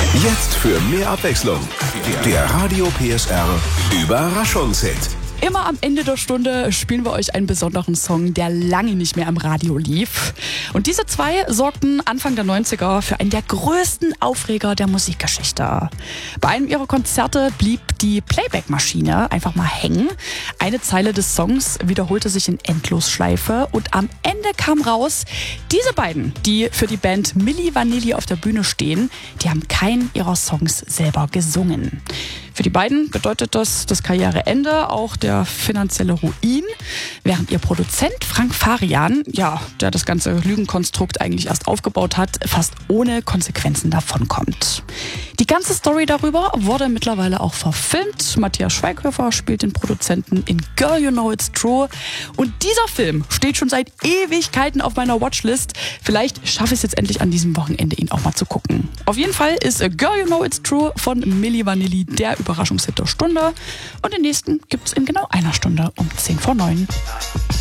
Jetzt für mehr Abwechslung. Der Radio PSR Überraschungshit. Immer am Ende der Stunde spielen wir euch einen besonderen Song, der lange nicht mehr am Radio lief. Und diese zwei sorgten Anfang der 90er für einen der größten Aufreger der Musikgeschichte. Bei einem ihrer Konzerte blieb die Playback-Maschine einfach mal hängen. Eine Zeile des Songs wiederholte sich in Endlosschleife und am Ende kam raus, diese beiden, die für die Band Milli Vanilli auf der Bühne stehen, die haben keinen ihrer Songs selber gesungen. Für die beiden bedeutet das Karriereende, auch der finanzielle Ruin, während ihr Produzent Frank Farian, der das ganze Lügenkonstrukt eigentlich erst aufgebaut hat, fast ohne Konsequenzen davonkommt. Die ganze Story darüber wurde mittlerweile auch verfilmt. Matthias Schweighöfer spielt den Produzenten in Girl You Know It's True. Und dieser Film steht schon seit Ewigkeiten auf meiner Watchlist. Vielleicht schaffe ich es jetzt endlich an diesem Wochenende, ihn auch mal zu gucken. Auf jeden Fall ist Girl You Know It's True von Milli Vanilli der Überraschungshit der Stunde. Und den nächsten gibt's in genau einer Stunde um 8:50.